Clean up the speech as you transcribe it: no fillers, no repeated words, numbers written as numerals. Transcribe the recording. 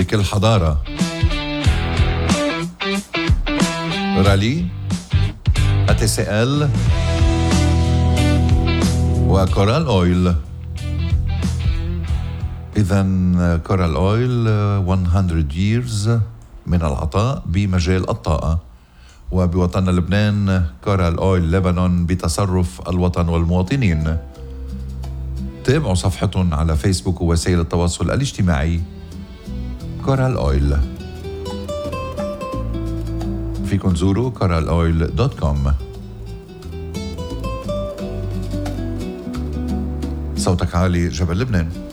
بكل حضارة. رالي، ATCL وكورال أويل. إذن كورال أويل 100 years من العطاء بمجال الطاقة. وبوطننا لبنان كورال أويل لبنان بتصرف الوطن والمواطنين. تابعوا صفحتهم على فيسبوك ووسائل التواصل الاجتماعي كورال أويل. فيكن تزوروا coraloil.com. صوتك عالي، جبل لبنان.